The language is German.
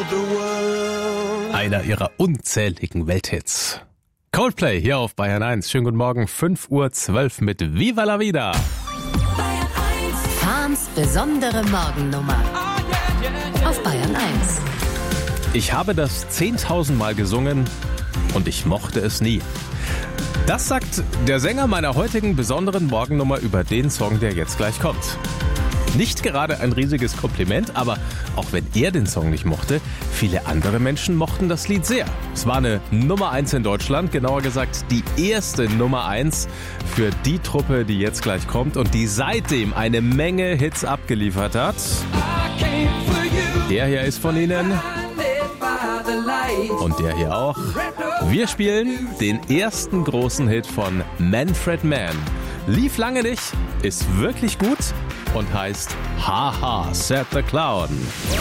Einer ihrer unzähligen Welthits. Coldplay hier auf Bayern 1. Schönen guten Morgen, 5:12 Uhr mit Viva la Vida. Fahns besondere Morgennummer auf Bayern 1. Ich habe das 10.000 Mal gesungen und ich mochte es nie. Das sagt der Sänger meiner heutigen besonderen Morgennummer über den Song, der jetzt gleich kommt. Nicht gerade ein riesiges Kompliment, aber auch wenn er den Song nicht mochte, viele andere Menschen mochten das Lied sehr. Es war eine Nummer 1 in Deutschland, genauer gesagt die erste Nummer 1 für die Truppe, die jetzt gleich kommt und die seitdem eine Menge Hits abgeliefert hat. Der hier ist von ihnen und der hier auch. Wir spielen den ersten großen Hit von Manfred Mann. Lief lange nicht, ist wirklich gut und heißt Haha, said the Clown.